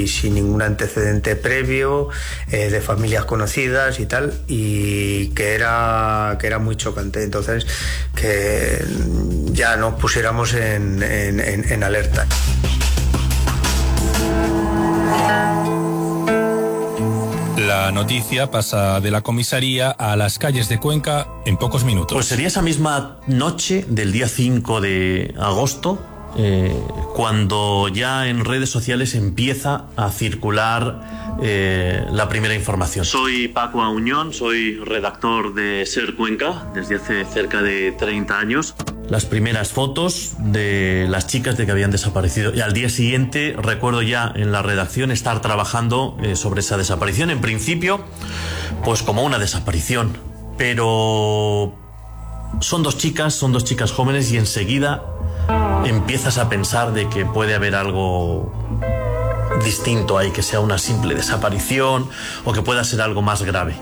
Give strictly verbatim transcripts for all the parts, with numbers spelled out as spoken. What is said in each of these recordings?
y sin ningún antecedente previo, eh, de familias conocidas y tal, y que era, que era muy chocante. Entonces, que ya nos pusiéramos en, en, en, en alerta. La noticia pasa de la comisaría a las calles de Cuenca en pocos minutos. Pues sería esa misma noche del día cinco de agosto, eh, cuando ya en redes sociales empieza a circular eh, la primera información. Soy Paco Auñón, soy redactor de Ser Cuenca desde hace cerca de treinta años. Las primeras fotos de las chicas de que habían desaparecido. Y al día siguiente recuerdo ya en la redacción estar trabajando eh, sobre esa desaparición. En principio, pues como una desaparición. Pero son dos chicas, son dos chicas jóvenes y enseguida empiezas a pensar de que puede haber algo distinto ahí, que sea una simple desaparición o que pueda ser algo más grave.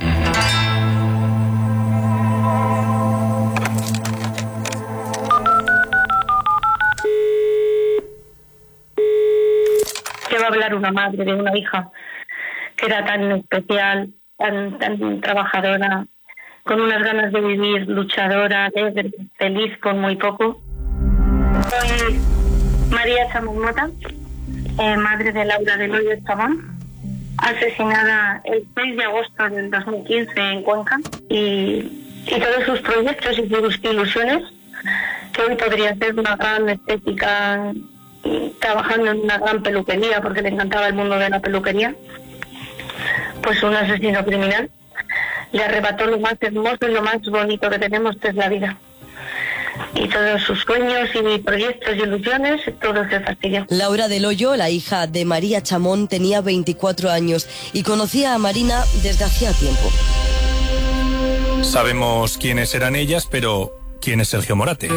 Va a hablar una madre de una hija que era tan especial, tan, tan trabajadora, con unas ganas de vivir, luchadora, alegre, feliz con muy poco. Soy María Chamón Mota, eh, madre de Laura del Hoyo Chamón, asesinada el seis de agosto del dos mil quince en Cuenca, y, y todos sus proyectos y sus ilusiones, que hoy podría ser una gran estética, trabajando en una gran peluquería porque le encantaba el mundo de la peluquería, pues un asesino criminal le arrebató lo más hermoso y lo más bonito que tenemos, que es la vida, y todos sus sueños y proyectos y ilusiones, todo se fastidió. Laura del Hoyo, la hija de María Chamón, tenía veinticuatro años y conocía a Marina desde hacía tiempo. Sabemos quiénes eran ellas, pero ¿quién es Sergio Morate?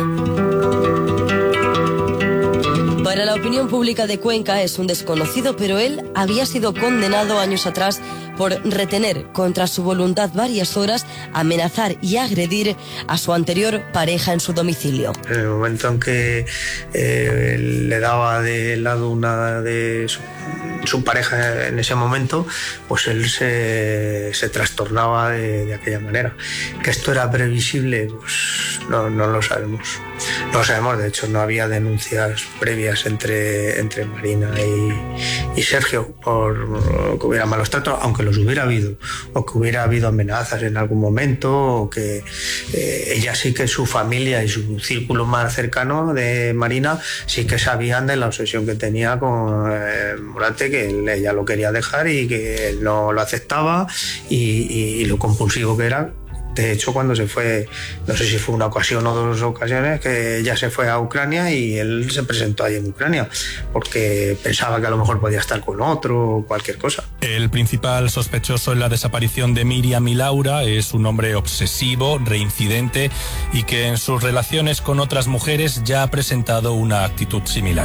Para la opinión pública de Cuenca es un desconocido, pero él había sido condenado años atrás por retener contra su voluntad varias horas, amenazar y agredir a su anterior pareja en su domicilio. En el momento en que eh, le daba de lado una de su, su pareja en ese momento, pues él se, se trastornaba de, de aquella manera. ¿Que esto era previsible? Pues no, no lo sabemos. No lo sabemos, de hecho no había denuncias previas entre, entre Marina y, y Sergio por que hubiera malos tratos, aunque los hubiera habido, o que hubiera habido amenazas en algún momento, o que eh, ella sí que su familia y su círculo más cercano de Marina sí que sabían de la obsesión que tenía con eh, Morate, que él, ella lo quería dejar y que él no lo aceptaba, y, y, y lo compulsivo que era. De hecho, cuando se fue, no sé si fue una ocasión o dos ocasiones, que ella se fue a Ucrania y él se presentó ahí en Ucrania porque pensaba que a lo mejor podía estar con otro o cualquier cosa. El principal sospechoso en la desaparición de Miriam y Laura es un hombre obsesivo, reincidente y que en sus relaciones con otras mujeres ya ha presentado una actitud similar.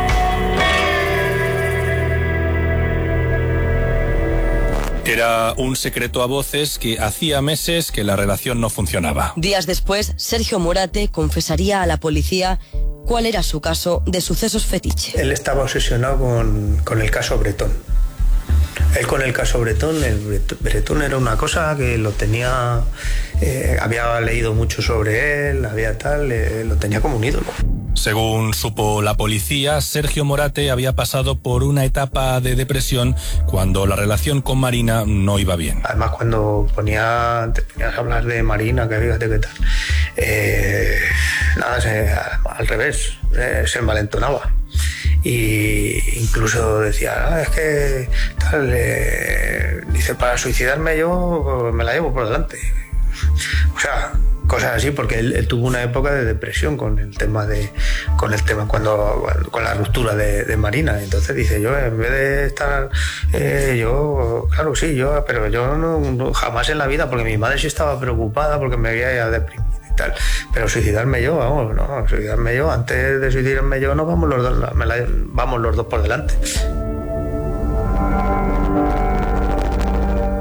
Era un secreto a voces que hacía meses que la relación no funcionaba. Días después, Sergio Morate confesaría a la policía cuál era su caso de sucesos fetiche. Él estaba obsesionado con, con el caso Bretón. Él con el caso Bretón, el Bretón era una cosa que lo tenía, eh, había leído mucho sobre él, había tal, eh, lo tenía como un ídolo. Según supo la policía, Sergio Morate había pasado por una etapa de depresión cuando la relación con Marina no iba bien. Además, cuando ponía, te ponías a hablar de Marina, que fíjate qué tal, eh, nada, se, al revés, eh, se envalentonaba. Y incluso decía, ah, es que tal, eh, dice, para suicidarme yo me la llevo por delante. O sea, cosas así, porque él, él tuvo una época de depresión con el tema de con el tema cuando con la ruptura de, de Marina. Entonces dice, yo en vez de estar eh, yo claro sí yo pero yo no, no jamás en la vida, porque mi madre sí estaba preocupada porque me había deprimido y tal, pero suicidarme yo, vamos, no, suicidarme yo, antes de suicidarme yo, no vamos los dos, me la, vamos los dos por delante.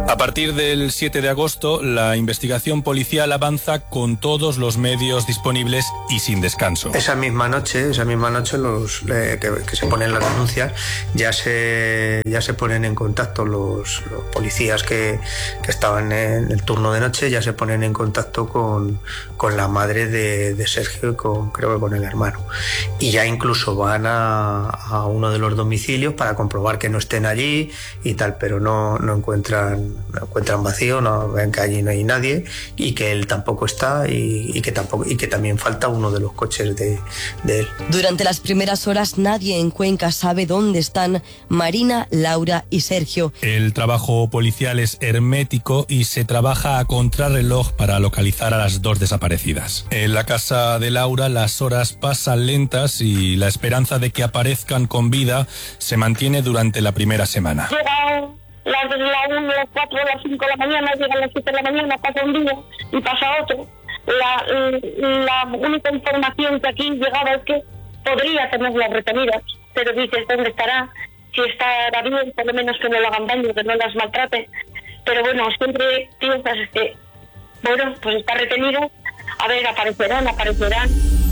A partir del siete de agosto, la investigación policial avanza con todos los medios disponibles y sin descanso. Esa misma noche, esa misma noche los eh, que, que se ponen las denuncias, ya se ya se ponen en contacto los, los policías que, que estaban en el turno de noche, ya se ponen en contacto con, con la madre de, de Sergio y con, creo que con el hermano. Y ya incluso van a, a uno de los domicilios para comprobar que no estén allí y tal, pero no, no encuentran no encuentran vacío, no ven que allí no hay nadie y que él tampoco está y, y que tampoco y que también falta uno de los coches de, de él. Durante las primeras horas nadie en Cuenca sabe dónde están Marina, Laura y Sergio. El trabajo policial es hermético y se trabaja a contrarreloj para localizar a las dos desaparecidas. En la casa de Laura las horas pasan lentas y la esperanza de que aparezcan con vida se mantiene durante la primera semana. Las de la una, las cuatro, las cinco de la mañana, llegan las siete de la mañana, pasa un día y pasa otro. La, la única información que aquí llegaba es que podría tenerlas retenidas, pero dices, ¿dónde estará? Si estará bien, por lo menos que no le hagan daño, que no las maltrate. Pero bueno, siempre piensas que, bueno, pues está retenido, a ver, aparecerán, aparecerán.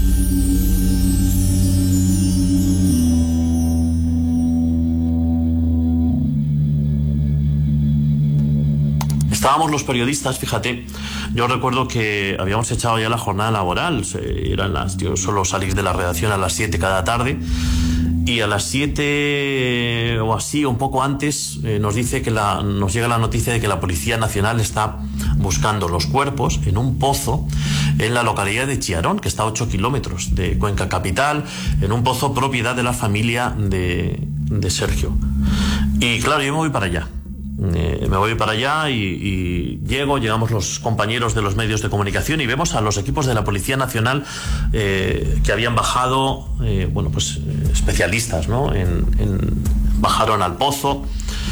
Estábamos los periodistas, fíjate, yo recuerdo que habíamos echado ya la jornada laboral, eran las, yo solo salí de la redacción a las siete cada tarde y a las siete o así, o un poco antes, eh, nos dice que la, nos llega la noticia de que la Policía Nacional está buscando los cuerpos en un pozo en la localidad de Chiarón, que está a ocho kilómetros de Cuenca capital, en un pozo propiedad de la familia de, de Sergio. Y claro, yo me voy para allá. Eh, me voy para allá y, y llego, llegamos los compañeros de los medios de comunicación y vemos a los equipos de la Policía Nacional eh, que habían bajado, eh, bueno, pues eh, especialistas, ¿no? En, en, bajaron al pozo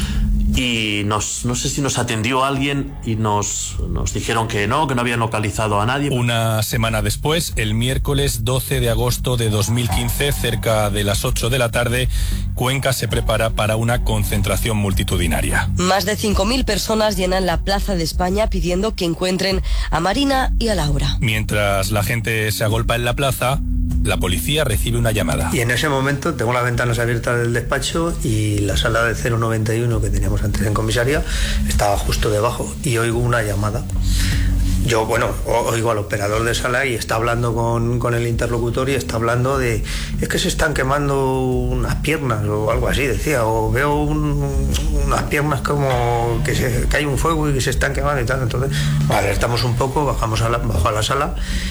y nos, no sé si nos atendió alguien y nos, nos dijeron que no, que no habían localizado a nadie. Una semana después, el miércoles doce de agosto de dos mil quince, cerca de las ocho de la tarde, Cuenca se prepara para una concentración multitudinaria. Más de cinco mil personas llenan la Plaza de España pidiendo que encuentren a Marina y a Laura. Mientras la gente se agolpa en la plaza, la policía recibe una llamada. Y en ese momento tengo las ventanas abiertas del despacho y la sala de cero noventa y uno que teníamos antes en comisaría estaba justo debajo y oigo una llamada. Yo, bueno, oigo al operador de sala y está hablando con, con el interlocutor y está hablando de, es que se están quemando unas piernas o algo así, decía, o veo un, unas piernas como que, se, que hay un fuego y que se están quemando y tal. Entonces, alertamos un poco, bajamos a la, bajo a la sala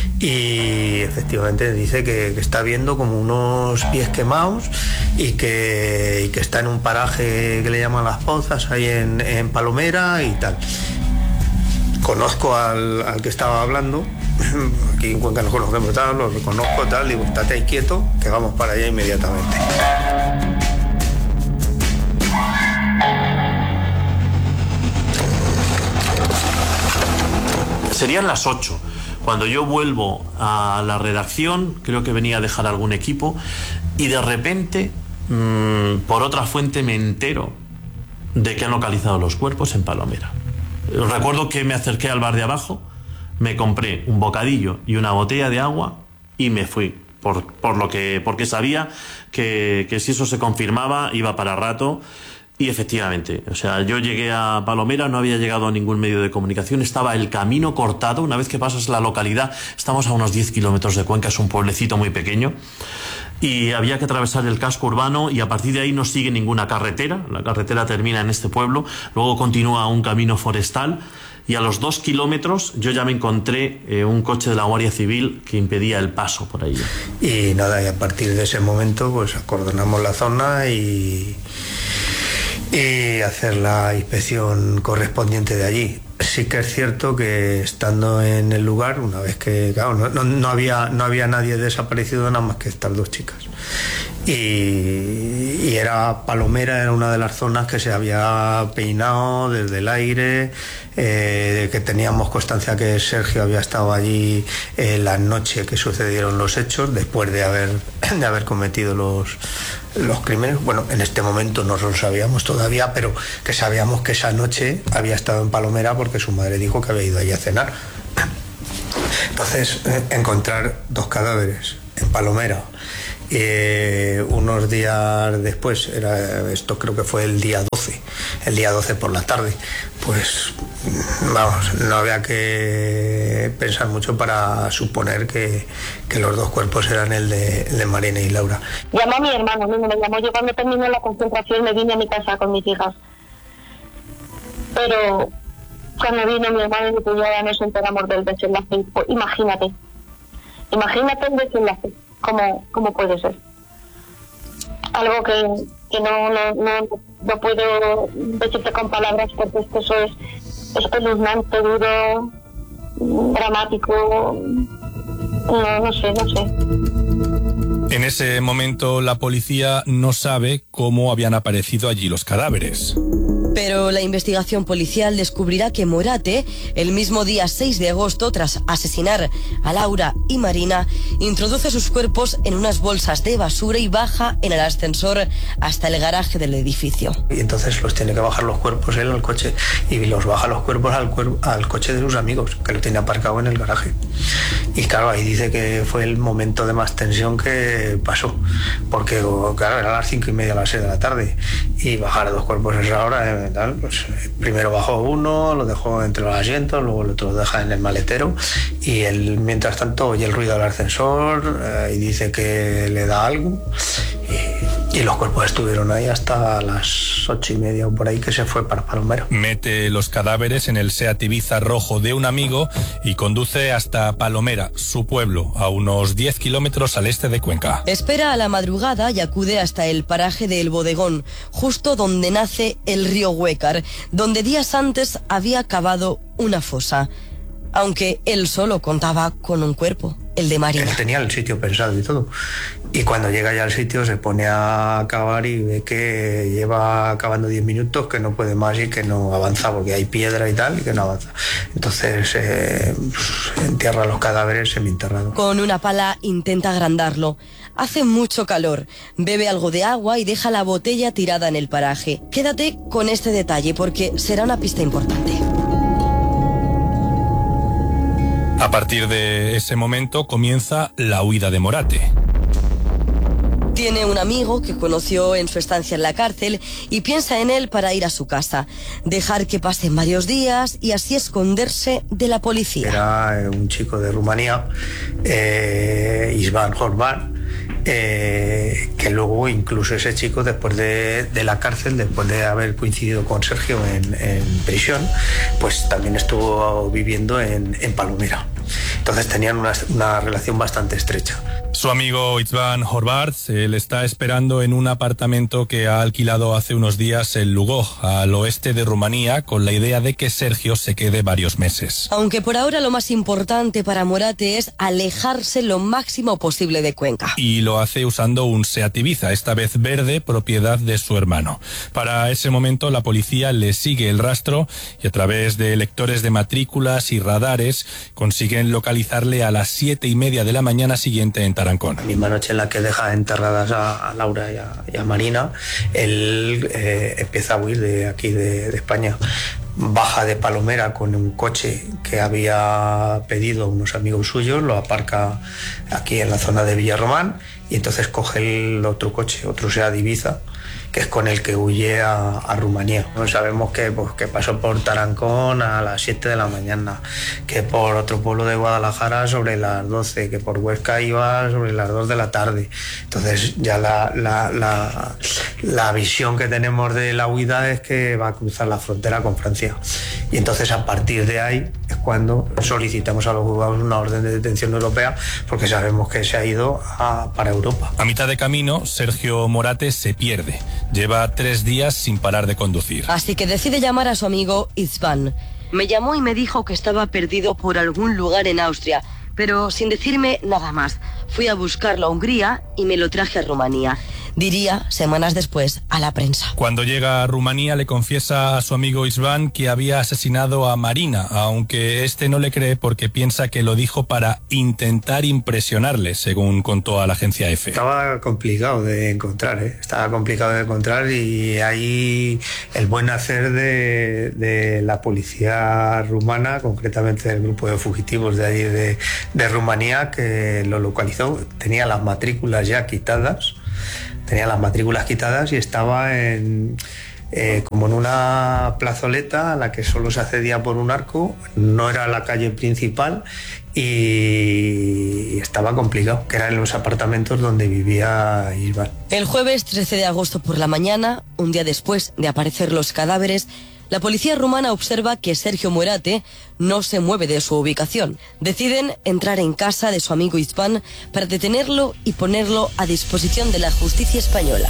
y efectivamente dice que, que está viendo como unos pies quemados y que, y que está en un paraje que le llaman Las Pozas, ahí en, en Palomera y tal. Conozco al, al que estaba hablando, aquí en Cuenca nos conocemos, tal, lo reconozco, tal, digo, estate ahí quieto, que vamos para allá inmediatamente. Serían las ocho. Cuando yo vuelvo a la redacción, creo que venía a dejar algún equipo, y de repente, mmm, por otra fuente me entero de que han localizado los cuerpos en Palomera. Recuerdo que me acerqué al bar de abajo, me compré un bocadillo y una botella de agua y me fui, por, por lo que, porque sabía que, que si eso se confirmaba iba para rato. Y efectivamente, o sea, yo llegué a Palomera, no había llegado a ningún medio de comunicación, estaba el camino cortado. Una vez que pasas la localidad, estamos a unos diez kilómetros de Cuenca, es un pueblecito muy pequeño, y había que atravesar el casco urbano y a partir de ahí no sigue ninguna carretera, la carretera termina en este pueblo, luego continúa un camino forestal y a los dos kilómetros yo ya me encontré eh, un coche de la Guardia Civil que impedía el paso por ahí. Y nada, y a partir de ese momento pues acordonamos la zona y... y hacer la inspección correspondiente de allí. Sí que es cierto que estando en el lugar, una vez que claro, no, no, no había no había nadie desaparecido nada más que estas dos chicas. Y, y era Palomera, era una de las zonas que se había peinado desde el aire, eh, que teníamos constancia que Sergio había estado allí eh, la noche que sucedieron los hechos, después de haber, de haber cometido los, los crímenes. Bueno, en este momento no lo sabíamos todavía, pero que sabíamos que esa noche había estado en Palomera porque su madre dijo que había ido allí a cenar. Entonces, eh, encontrar dos cadáveres en Palomera, eh, unos días después, era, esto creo que fue el día doce, el día doce por la tarde, pues vamos, no había que pensar mucho para suponer que, que los dos cuerpos eran el de, el de Marina y Laura. Llamó a mi hermano, me llamó yo cuando terminó la concentración, me vine a mi casa con mis hijas. Pero cuando vino mi hermano y mi cuñada nos enteramos del desenlace. Pues, imagínate, imagínate el desenlace, cómo, cómo puede ser. Algo que, que no, no, no, no puedo decirte con palabras porque es que eso es espeluznante, duro, dramático, no, no sé, no sé. En ese momento la policía no sabe cómo habían aparecido allí los cadáveres. Pero la investigación policial descubrirá que Morate, el mismo día seis de agosto, tras asesinar a Laura y Marina, introduce sus cuerpos en unas bolsas de basura y baja en el ascensor hasta el garaje del edificio. Y entonces los tiene que bajar los cuerpos él al coche y los baja los cuerpos al, cuer- al coche de sus amigos, que lo tiene aparcado en el garaje. Y claro, ahí dice que fue el momento de más tensión que pasó, porque claro, era a las cinco y media, a las seis de la tarde, y bajar dos cuerpos a esa hora, tal, pues primero bajó uno, lo dejó entre los asientos, luego el otro lo deja en el maletero, y él mientras tanto oye el ruido del ascensor eh, y dice que le da algo, y, y los cuerpos estuvieron ahí hasta las ocho y media o por ahí, que se fue para Palomera. Mete los cadáveres en el Seat Ibiza rojo de un amigo y conduce hasta Palomera, su pueblo, a unos diez kilómetros al este de Cuenca. Espera a la madrugada y acude hasta el paraje de El Bodegón, justo donde nace el río Huécar, donde días antes había cavado una fosa, aunque él solo contaba con un cuerpo, el de Marina. Él tenía el sitio pensado y todo. Y cuando llega ya al sitio se pone a cavar y ve que lleva cavando diez minutos, que no puede más y que no avanza porque hay piedra y tal, y que no avanza. Entonces eh, entierra los cadáveres semienterrados. Con una pala intenta agrandarlo. Hace mucho calor. Bebe algo de agua y deja la botella tirada en el paraje. Quédate con este detalle porque será una pista importante. A partir de ese momento comienza la huida de Morate. Tiene un amigo que conoció en su estancia en la cárcel y piensa en él para ir a su casa, dejar que pasen varios días y así esconderse de la policía. Era un chico de Rumanía, eh, István Horváth, eh, que luego incluso ese chico después de, de la cárcel, después de haber coincidido con Sergio en, en prisión, pues también estuvo viviendo en, en Palomera. Entonces tenían una, una relación bastante estrecha. Su amigo István Horváth se le está esperando en un apartamento que ha alquilado hace unos días en Lugoj, al oeste de Rumanía, con la idea de que Sergio se quede varios meses. Aunque por ahora lo más importante para Morate es alejarse lo máximo posible de Cuenca. Y lo hace usando un Seat Ibiza, esta vez verde, propiedad de su hermano. Para ese momento la policía le sigue el rastro y a través de lectores de matrículas y radares consiguen localizarle a las siete y media de la mañana siguiente en Tarancón. La misma noche en la que deja enterradas a, a Laura y a, y a Marina, él eh, empieza a huir de aquí de, de España. Baja de Palomera con un coche que había pedido unos amigos suyos, lo aparca aquí en la zona de Villarromán y entonces coge el otro coche, otro Seat Ibiza, que es con el que huye a, a Rumanía. No sabemos que, pues, que pasó por Tarancón a las siete de la mañana, que por otro pueblo de Guadalajara sobre las doce, que por Huesca iba sobre las dos de la tarde. Entonces ya la, la, la, la visión que tenemos de la huida es que va a cruzar la frontera con Francia. Y entonces a partir de ahí es cuando solicitamos a los juzgados una orden de detención europea, porque sabemos que se ha ido a, para Europa. A mitad de camino, Sergio Morate se pierde. Lleva tres días sin parar de conducir. Así que decide llamar a su amigo István. Me llamó y me dijo que estaba perdido por algún lugar en Austria, pero sin decirme nada más. Fui a buscarlo a Hungría y me lo traje a Rumanía. diría semanas después a la prensa. Cuando llega a Rumanía le confiesa a su amigo István que había asesinado a Marina, aunque este no le cree porque piensa que lo dijo para intentar impresionarle, según contó a la agencia EFE. Estaba complicado de encontrar, ¿eh? Estaba complicado de encontrar y ahí el buen hacer de, de la policía rumana, concretamente del grupo de fugitivos de ahí de, de Rumanía, que lo localizó, tenía las matrículas ya quitadas, tenía las matrículas quitadas y estaba en... Eh, como en una plazoleta a la que solo se accedía por un arco, no era la calle principal y estaba complicado, que eran los apartamentos donde vivía István. El jueves trece de agosto por la mañana, un día después de aparecer los cadáveres, la policía rumana observa que Sergio Moerate no se mueve de su ubicación. Deciden entrar en casa de su amigo István para detenerlo y ponerlo a disposición de la justicia española.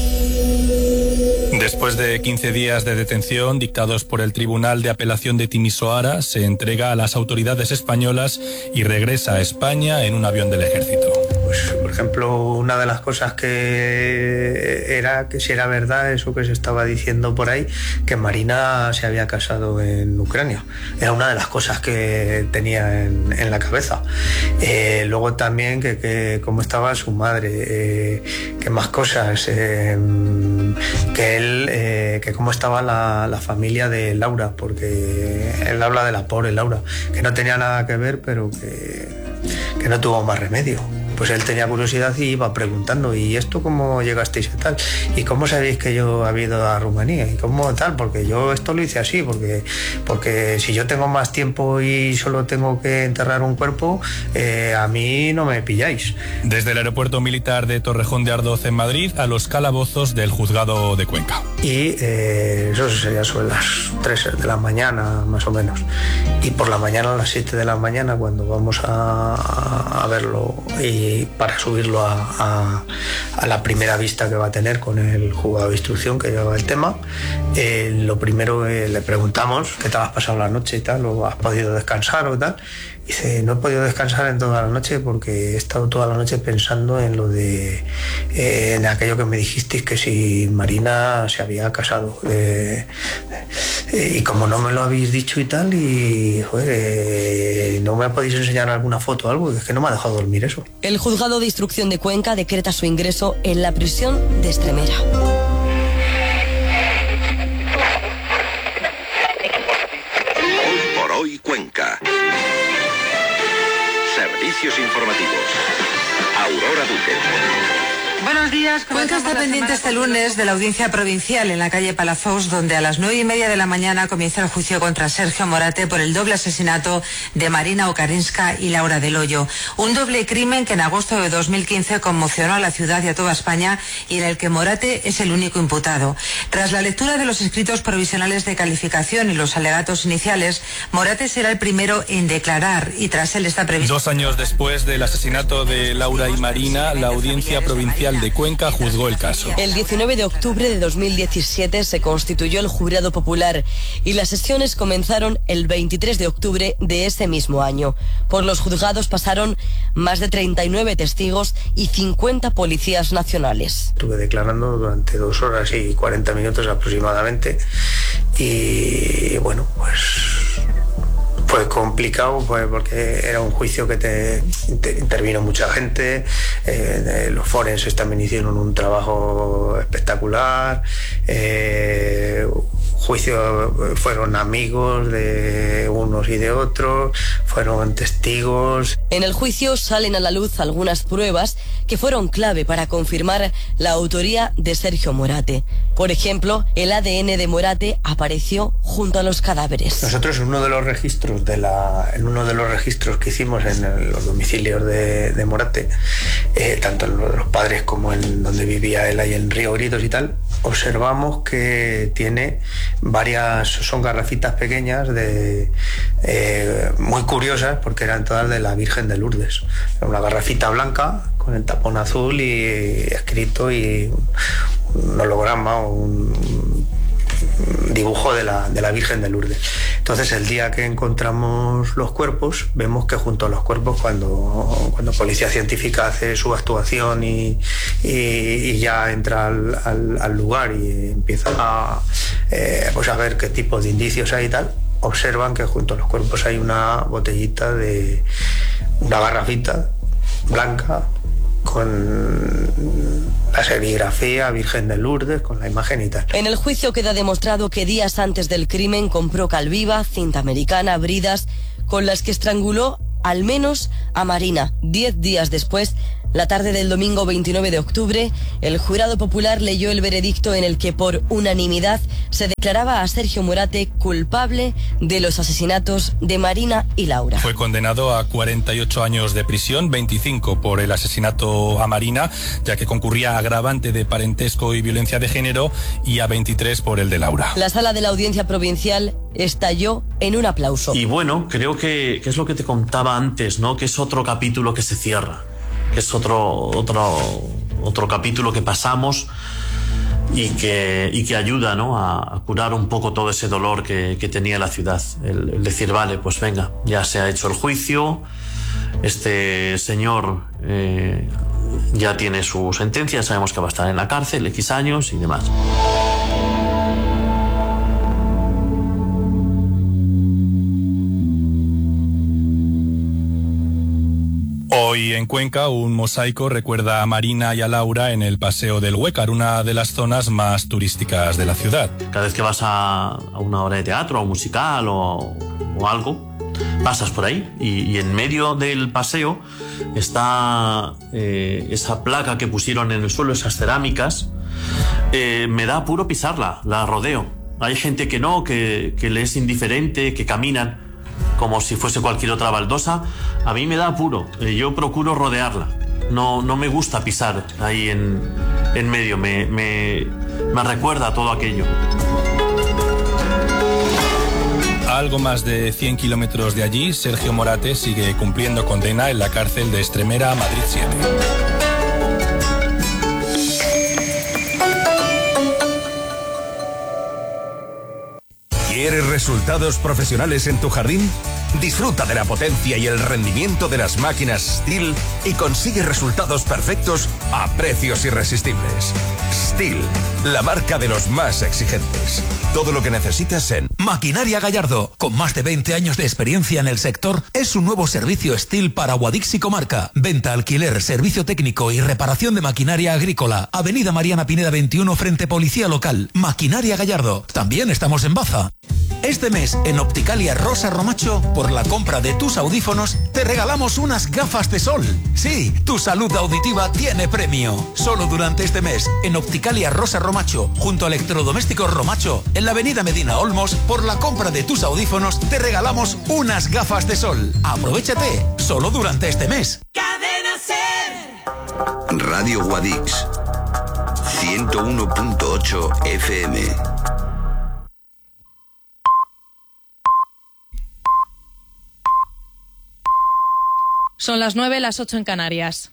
Después de quince días de detención dictados por el Tribunal de Apelación de Timisoara, se entrega a las autoridades españolas y regresa a España en un avión del ejército. Pues, por ejemplo, una de las cosas que era que si era verdad eso que se estaba diciendo por ahí, que Marina se había casado en Ucrania. Era una de las cosas que tenía en, en la cabeza. Eh, luego también que, que cómo estaba su madre, eh, que más cosas, eh, que él, eh, que cómo estaba la, la familia de Laura, porque él habla de la pobre Laura, que no tenía nada que ver, pero que, que no tuvo más remedio. Pues él tenía curiosidad y iba preguntando, ¿y esto cómo llegasteis y tal? ¿Y cómo sabéis que yo había ido a Rumanía? ¿Y cómo tal? Porque yo esto lo hice así, porque, porque si yo tengo más tiempo y solo tengo que enterrar un cuerpo, eh, a mí no me pilláis. Desde el aeropuerto militar de Torrejón de Ardoz en Madrid a los calabozos del juzgado de Cuenca. Y eh, eso sería sobre las tres de la mañana, más o menos. Y por la mañana, a las siete de la mañana, cuando vamos a, a verlo y para subirlo a, a, a la primera vista que va a tener con el juzgado de instrucción que lleva el tema, eh, lo primero eh, le preguntamos qué tal has pasado la noche y tal, o has podido descansar o tal. Dice, no he podido descansar en toda la noche porque he estado toda la noche pensando en lo de eh, en aquello que me dijisteis, que si Marina se había casado, eh, eh, y como no me lo habéis dicho y tal, y joder, eh, no me podéis enseñar alguna foto o algo, es que no me ha dejado dormir eso. El juzgado de instrucción de Cuenca decreta su ingreso en la prisión de Extremera. Hoy por hoy Cuenca. Servicios informativos. Aurora Duque. Buenos días. Cuenca está pendiente este lunes de la audiencia provincial en la calle Palafox, donde a las nueve y media de la mañana comienza el juicio contra Sergio Moerate por el doble asesinato de Marina Okarinska y Laura del Hoyo. Un doble crimen que en agosto de dos mil quince conmocionó a la ciudad y a toda España y en el que Moerate es el único imputado. Tras la lectura de los escritos provisionales de calificación y los alegatos iniciales, Moerate será el primero en declarar y tras él está previsto... Dos años después del asesinato de Laura y Marina, la audiencia provincial de Cuenca juzgó el caso. El diecinueve de octubre de dos mil diecisiete se constituyó el jurado popular y las sesiones comenzaron el veintitrés de octubre de ese mismo año. Por los juzgados pasaron más de treinta y nueve testigos y cincuenta policías nacionales. Estuve declarando durante dos horas y cuarenta minutos aproximadamente y bueno, pues... fue complicado pues, porque era un juicio que te, te intervino mucha gente, eh, los forenses también hicieron un trabajo espectacular, eh, juicio fueron amigos de unos y de otros, fueron testigos. En el juicio salen a la luz algunas pruebas que fueron clave para confirmar la autoría de Sergio Moerate. Por ejemplo, el A D N de Moerate apareció junto a los cadáveres. Nosotros en uno de los registros de la, en uno de los registros que hicimos en el, los domicilios de, de Moerate, eh, tanto en los padres como en donde vivía él ahí en Río Gritos y tal, observamos que tiene varias, son garrafitas pequeñas de eh, muy curiosas porque eran todas de la Virgen de Lourdes. Era una garrafita blanca con el tapón azul y escrito y un holograma, un dibujo de la, de la Virgen de Lourdes. Entonces, el día que encontramos los cuerpos, vemos que junto a los cuerpos, cuando, cuando Policía Científica hace su actuación y, y, y ya entra al, al, al lugar y empieza a, eh, pues a ver qué tipo de indicios hay y tal, observan que junto a los cuerpos hay una botellita de una garrafita blanca con la serigrafía Virgen de Lourdes, con la imagen y tal. En el juicio queda demostrado que días antes del crimen compró Calviva, cinta americana, bridas, con las que estranguló al menos a Marina. Diez días después, la tarde del domingo veintinueve de octubre, el jurado popular leyó el veredicto en el que por unanimidad se declaraba a Sergio Morate culpable de los asesinatos de Marina y Laura. Fue condenado a cuarenta y ocho años de prisión, veinticinco por el asesinato a Marina, ya que concurría a agravante de parentesco y violencia de género, y a veintitrés por el de Laura. La sala de la Audiencia Provincial estalló en un aplauso. Y bueno, creo que, que es lo que te contaba antes, ¿no? Que es otro capítulo que se cierra. Que es otro, otro, otro capítulo que pasamos y que, y que ayuda, ¿no? a, a curar un poco todo ese dolor que, que tenía la ciudad. El, el decir, vale, pues venga, ya se ha hecho el juicio, este señor eh, ya tiene su sentencia, sabemos que va a estar en la cárcel X años y demás. Hoy en Cuenca un mosaico recuerda a Marina y a Laura en el Paseo del Huécar, una de las zonas más turísticas de la ciudad. Cada vez que vas a, a una obra de teatro o musical o, o algo, pasas por ahí y, y en medio del paseo está eh, esa placa que pusieron en el suelo, esas cerámicas. Eh, me da apuro pisarla, la rodeo. Hay gente que no, que, que le es indiferente, que caminan como si fuese cualquier otra baldosa. A mí me da apuro, yo procuro rodearla, no, no me gusta pisar ahí en, en medio, me, me, me recuerda a todo aquello. A algo más de cien kilómetros de allí, Sergio Morate sigue cumpliendo condena en la cárcel de Estremera, Madrid siete. ¿Quieres resultados profesionales en tu jardín? Disfruta de la potencia y el rendimiento de las máquinas Stihl y consigue resultados perfectos a precios irresistibles. Stihl, la marca de los más exigentes. Todo lo que necesitas en Maquinaria Gallardo, con más de veinte años de experiencia en el sector, es un nuevo servicio Stihl para Guadix y comarca. Venta, alquiler, servicio técnico y reparación de maquinaria agrícola. Avenida Mariana Pineda veintiuno frente Policía Local. Maquinaria Gallardo. También estamos en Baza. Este mes, en Opticalia Rosa Romacho, por la compra de tus audífonos, te regalamos unas gafas de sol. Sí, tu salud auditiva tiene premio. Solo durante este mes, en Opticalia Rosa Romacho, junto a Electrodomésticos Romacho, en la avenida Medina Olmos, por la compra de tus audífonos, te regalamos unas gafas de sol. Aprovechate, solo durante este mes. Cadena Ser. Radio Guadix, ciento uno punto ocho F M. Son las nueve, las ocho en Canarias.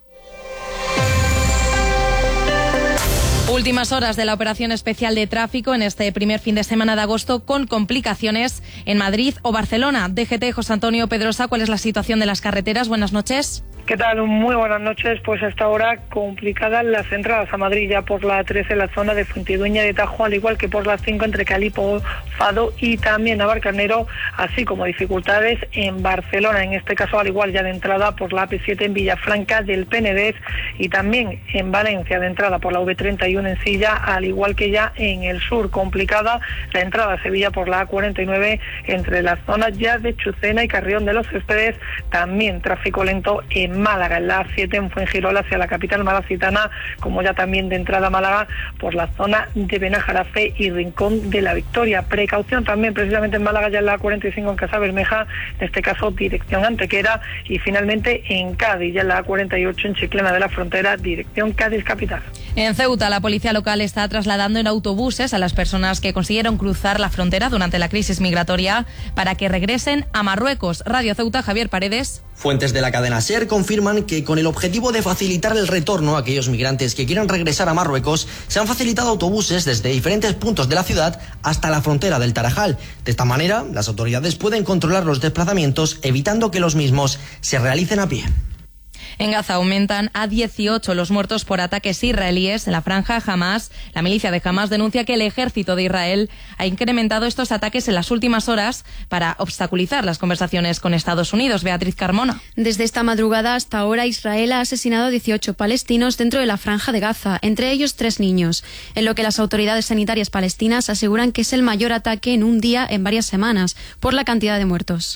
Últimas horas de la operación especial de tráfico en este primer fin de semana de agosto, con complicaciones en Madrid o Barcelona. D G T, José Antonio Pedrosa, ¿cuál es la situación de las carreteras? Buenas noches. ¿Qué tal? Muy buenas noches. Pues hasta ahora complicadas las entradas a Madrid, ya por la trece en la zona de Fuentidueña de Tajo, al igual que por la cinco entre Calipo, Fado y también Navalcarnero, así como dificultades en Barcelona, en este caso al igual ya de entrada por la A P siete en Villafranca del Penedés y también en Valencia de entrada por la V treinta y uno en Silla, al igual que ya en el sur. Complicada la entrada a Sevilla por la A cuarenta y nueve entre las zonas ya de Chucena y Carrión de los Céspedes, también tráfico lento en Málaga, en la A siete en Fuengirola hacia la capital malacitana, como ya también de entrada a Málaga por la zona de Benajarafe y Rincón de la Victoria. Precaución también precisamente en Málaga, ya en la A cuarenta y cinco en Casa Bermeja, en este caso dirección Antequera, y finalmente en Cádiz, ya en la A cuarenta y ocho en Chiclana de la Frontera, dirección Cádiz capital. En Ceuta, la policía local está trasladando en autobuses a las personas que consiguieron cruzar la frontera durante la crisis migratoria para que regresen a Marruecos. Radio Ceuta, Javier Paredes. Fuentes de la cadena SER confirman que con el objetivo de facilitar el retorno a aquellos migrantes que quieran regresar a Marruecos, se han facilitado autobuses desde diferentes puntos de la ciudad hasta la frontera del Tarajal. De esta manera, las autoridades pueden controlar los desplazamientos, evitando que los mismos se realicen a pie. En Gaza aumentan a dieciocho los muertos por ataques israelíes en la franja Hamas. La milicia de Hamas denuncia que el ejército de Israel ha incrementado estos ataques en las últimas horas para obstaculizar las conversaciones con Estados Unidos. Beatriz Carmona. Desde esta madrugada hasta ahora, Israel ha asesinado a dieciocho palestinos dentro de la franja de Gaza, entre ellos tres niños, en lo que las autoridades sanitarias palestinas aseguran que es el mayor ataque en un día en varias semanas, por la cantidad de muertos.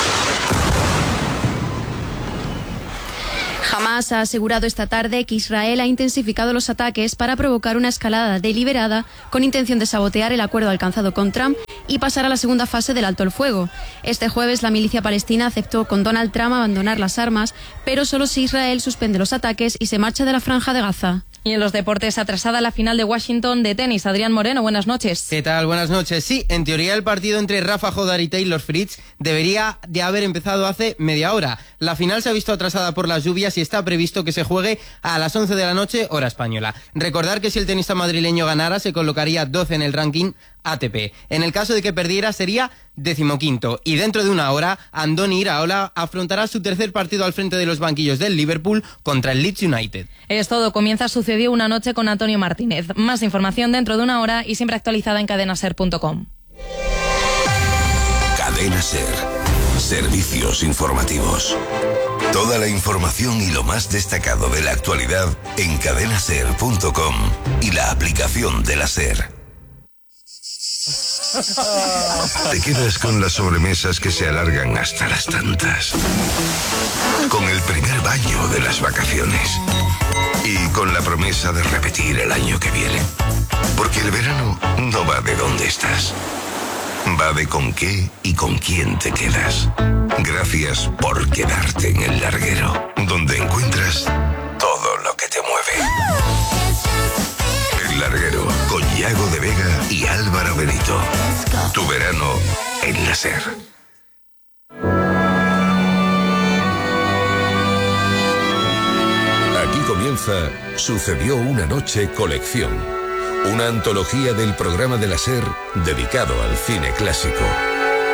Hamas ha asegurado esta tarde que Israel ha intensificado los ataques para provocar una escalada deliberada con intención de sabotear el acuerdo alcanzado con Trump y pasar a la segunda fase del alto el fuego. Este jueves la milicia palestina aceptó con Donald Trump abandonar las armas, pero solo si Israel suspende los ataques y se marcha de la franja de Gaza. Y en los deportes, atrasada la final de Washington de tenis. Adrián Moreno, buenas noches. ¿Qué tal? Buenas noches. Sí, en teoría el partido entre Rafa Jodar y Taylor Fritz debería de haber empezado hace media hora. La final se ha visto atrasada por las lluvias y está previsto que se juegue a las once de la noche, hora española. Recordar que si el tenista madrileño ganara, se colocaría doce en el ranking A T P. En el caso de que perdiera, sería decimoquinto. Y dentro de una hora, Andoni Iraola afrontará su tercer partido al frente de los banquillos del Liverpool contra el Leeds United. Es todo. Comienza Sucedió una noche con Antonio Martínez. Más información dentro de una hora y siempre actualizada en cadena ser punto com. Cadena Ser. Servicios informativos. Toda la información y lo más destacado de la actualidad en cadena ser punto com y la aplicación de la SER. Te quedas con las sobremesas que se alargan hasta las tantas. Con el primer baño de las vacaciones. Y con la promesa de repetir el año que viene. Porque el verano no va de dónde estás. Va de con qué y con quién te quedas. Gracias por quedarte en el larguero, donde encuentras todo lo que te mueve. El larguero, con Yago de Vega y Álvaro Benito. Tu verano en la SER. Aquí comienza Sucedió una noche colección. Una antología del programa de la SER dedicado al cine clásico.